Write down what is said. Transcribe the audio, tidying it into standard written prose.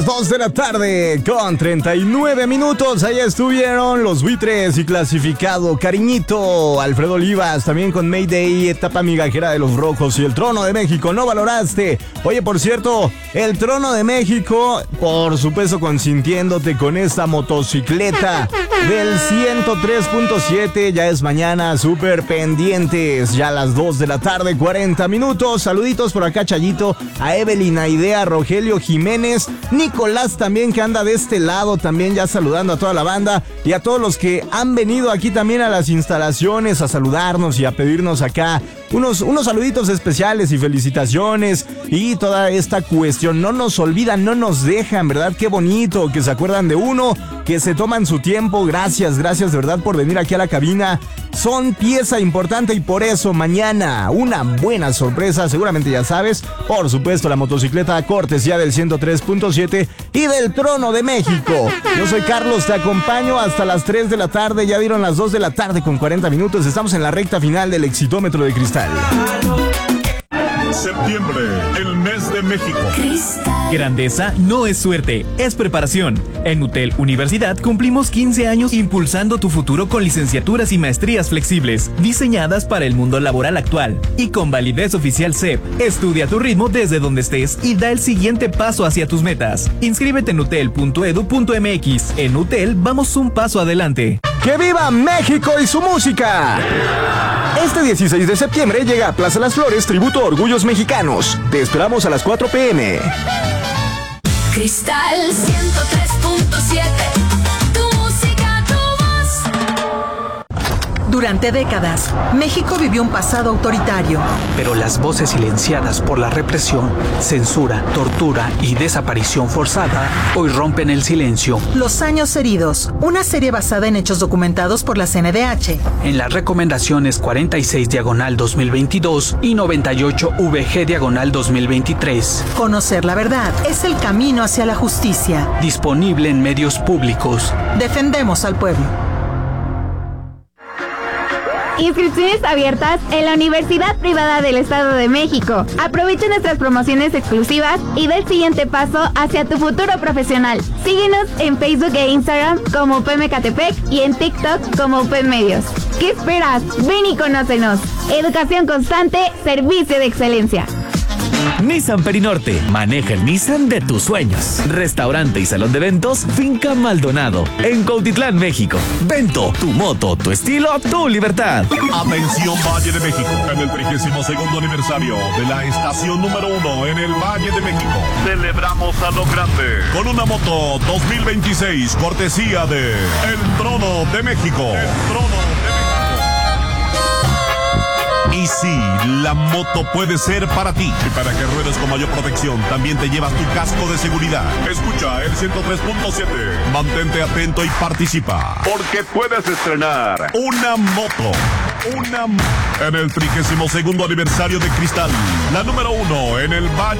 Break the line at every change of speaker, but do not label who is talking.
2 de la tarde con 39 minutos. Allá estuvieron los buitres y clasificado Cariñito, Alfredo Olivas, también con Mayday, etapa migajera de los rojos y el Trono de México. No valoraste. Oye, por cierto, el Trono de México, por supuesto, consintiéndote con esta motocicleta del 103.7. Ya es mañana, súper pendientes. Ya a las 2 de la tarde, 40 minutos. Saluditos por acá, Chayito, a Evelyn, Aidea, Rogelio Jiménez, Nicolás también, que anda de este lado, también ya saludando a toda la banda y a todos los que han venido aquí también a las instalaciones a saludarnos y a pedirnos acá unos saluditos especiales y felicitaciones y toda esta cuestión. No nos olvidan, no nos dejan, ¿verdad? Qué bonito que se acuerdan de uno, que se toman su tiempo. Gracias de verdad por venir aquí a la cabina. Son pieza importante y por eso mañana una buena sorpresa, seguramente ya sabes. Por supuesto, la motocicleta cortesía del 103.7 y del Trono de México. Yo soy Carlos, te acompaño hasta las 3 de la tarde. Ya dieron las 2 de la tarde con 40 minutos. Estamos en la recta final del Exitómetro de Cristal.
Septiembre, el mes de México.
Grandeza no es suerte, es preparación. En UTEL Universidad cumplimos 15 años impulsando tu futuro con licenciaturas y maestrías flexibles, diseñadas para el mundo laboral actual y con validez oficial CEP. Estudia a tu ritmo desde donde estés y da el siguiente paso hacia tus metas. Inscríbete en utel.edu.mx. En UTEL vamos un paso adelante.
¡Que viva México y su música! Este 16 de septiembre llega a Plaza Las Flores tributo a Orgullos Mexicanos. Te esperamos a las 4 p.m.
Cristal 103.7. Tu música, tu voz.
Durante décadas, México vivió un pasado autoritario.
Pero las voces silenciadas por la represión, censura, tortura y desaparición forzada hoy rompen el silencio.
Los años heridos, una serie basada en hechos documentados por la CNDH.
En las recomendaciones 46/2022 y 98/VG/2023.
Conocer la verdad es el camino hacia la justicia.
Disponible en medios públicos.
Defendemos al pueblo.
Inscripciones abiertas en la Universidad Privada del Estado de México. Aprovecha nuestras promociones exclusivas y da el siguiente paso hacia tu futuro profesional. Síguenos en Facebook e Instagram como UPM Ecatepec y en TikTok como UPM Medios. ¿Qué esperas? Ven y conócenos. Educación constante, servicio de excelencia.
Nissan Perinorte, maneja el Nissan de tus sueños. Restaurante y salón de eventos Finca Maldonado, en Cuautitlán, México. Vento, tu moto, tu estilo, tu libertad.
Atención Valle de México, en el 32º aniversario de la estación número 1 en el Valle de México. Celebramos a lo grande con una moto 2026 cortesía de El Trono de México. El Trono de México. Y sí, la moto puede ser para ti. Y para que ruedes con mayor protección, también te llevas tu casco de seguridad. Escucha el 103.7. Mantente atento y participa, porque puedes estrenar una moto. En el 32º aniversario de Cristal, la número 1 en el Valle